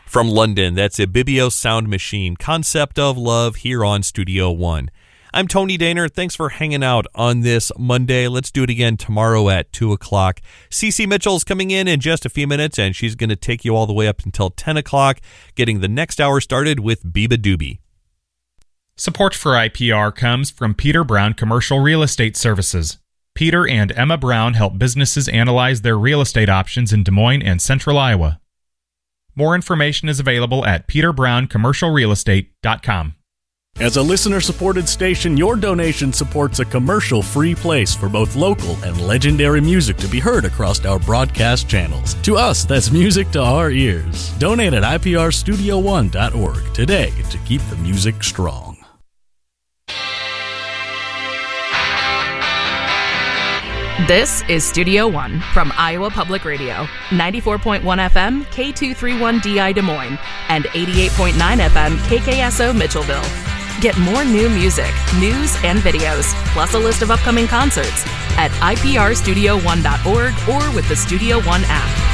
From London, that's Ibibio Sound Machine, Concept of Love, here on Studio One. I'm Tony Daner. Thanks for hanging out on this Monday. Let's do it again tomorrow at 2 o'clock. Cece Mitchell's coming in just a few minutes, and she's going to take you all the way up until 10 o'clock, getting the next hour started with Biba Doobie. Support for IPR comes from Peter Brown Commercial Real Estate Services. Peter and Emma Brown help businesses analyze their real estate options in Des Moines and Central Iowa. More information is available at peterbrown.commercialrealestate.com. As a listener-supported station, your donation supports a commercial-free place for both local and legendary music to be heard across our broadcast channels. To us, that's music to our ears. Donate at iprstudio1.org today to keep the music strong. This is Studio One from Iowa Public Radio, 94.1 FM, K231DI Des Moines, and 88.9 FM, KKSO Mitchellville. Get more new music, news, and videos, plus a list of upcoming concerts at iprstudio1.org or with the Studio One app.